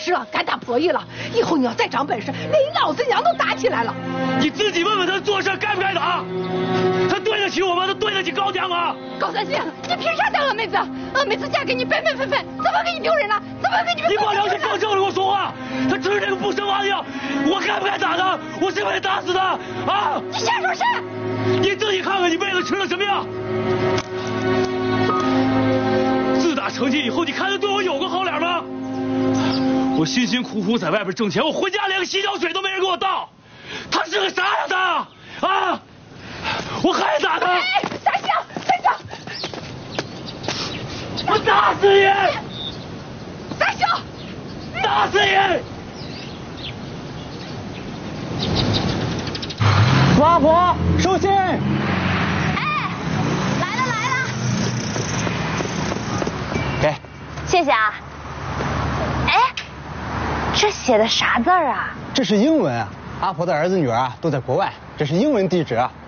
事啊，敢打婆姨了，以后你要再长本事，连你老子娘都打起来了。 你自己问问他做事该不该打？他对得起我吗？他对得起高娘吗？ 高三星，你凭啥当俺妹子？俺妹子嫁给你本本分分，怎么给你丢人了？怎么给你？ 你把良心放正了，给我说话！他吃这个不生娃的药，我该不该打他？我是不是得打死他？啊！ 你瞎说啥？ 你自己看看你妹子吃了什么药？自打成亲以后，你看他对我有个好脸吗？我辛辛苦苦在外边挣钱，我回家连个洗脚水都没人给我倒。他是个啥呀他？啊！我还打他！ 哎，三星，三星， 我打死你！ 三星， 打死你！ 王阿婆，收信。 哎，来了来了， 给， 谢谢啊。哎，这写的啥字儿啊？ 这是英文啊。阿婆的儿子女儿啊都在国外，这是英文地址啊。